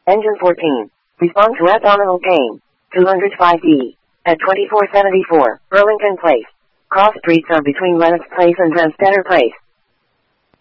Engine 14. Respond to abdominal pain. 205D. At 2474, Burlington Place. Cross streets are between Lennox Place and Transtetter Place.